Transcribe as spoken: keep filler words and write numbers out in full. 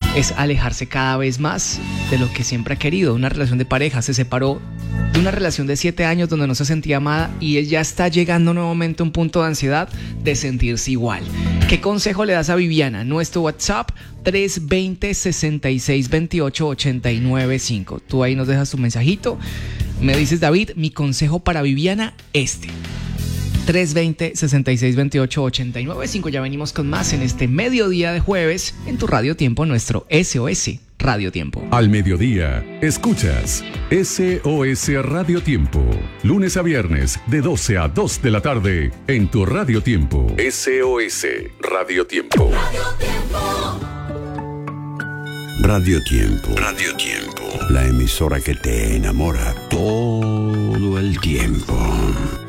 es alejarse cada vez más de lo que siempre ha querido. Una relación de pareja, se separó de una relación de siete años donde no se sentía amada y él ya está llegando nuevamente a un punto de ansiedad de sentirse igual. ¿Qué consejo le das a Viviana? Nuestro WhatsApp tres dos cero, seis seis dos ocho, ocho nueve cinco. Tú ahí nos dejas tu mensajito. Me dices, David, mi consejo para Viviana, este. tres dos cero, seis seis dos ocho, ocho nueve cinco. Ya venimos con más en este mediodía de jueves en tu Radio Tiempo, nuestro S O S Radio Tiempo. Al mediodía, escuchas S O S Radio Tiempo. Lunes a viernes, de doce a dos de la tarde, en tu Radio Tiempo. S O S Radio Tiempo. Radio Tiempo. Radio Tiempo. Radio Tiempo. La emisora que te enamora todo el tiempo.